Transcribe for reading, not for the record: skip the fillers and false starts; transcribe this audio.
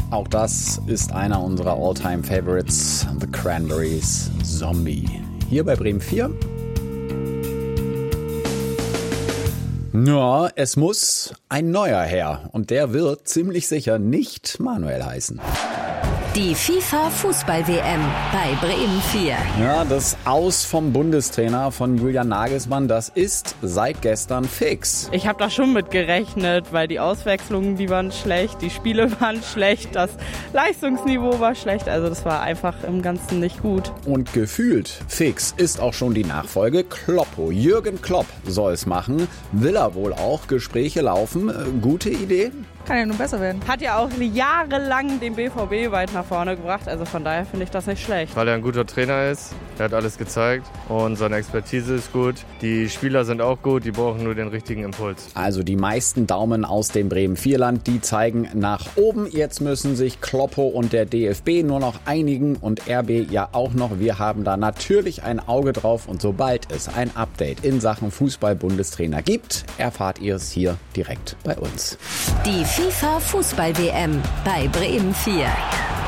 Auch das ist einer unserer All-Time-Favorites, The Cranberries, Zombie. Hier bei Bremen 4. Ja, es muss ein neuer her und der wird ziemlich sicher nicht Manuel heißen. Die FIFA-Fußball-WM bei Bremen 4. Ja, das Aus vom Bundestrainer von Julian Nagelsmann, das ist seit gestern fix. Ich habe da schon mit gerechnet, weil die Auswechslungen, die waren schlecht, die Spiele waren schlecht, das Leistungsniveau war schlecht, also das war einfach im Ganzen nicht gut. Und gefühlt fix ist auch schon die Nachfolge. Kloppo, Jürgen Klopp soll es machen, will er wohl auch, Gespräche laufen. Gute Idee? Kann ja nur besser werden. Hat ja auch jahrelang den BVB weit nach vorne gebracht, also von daher finde ich das nicht schlecht. Weil er ein guter Trainer ist, er hat alles gezeigt und seine Expertise ist gut. Die Spieler sind auch gut, die brauchen nur den richtigen Impuls. Also die meisten Daumen aus dem Bremen-4-Land, die zeigen nach oben. Jetzt müssen sich Kloppo und der DFB nur noch einigen und RB ja auch noch. Wir haben da natürlich ein Auge drauf und sobald es ein Update in Sachen Fußball-Bundestrainer gibt, erfahrt ihr es hier direkt bei uns. Die FIFA-Fußball-WM bei Bremen 4.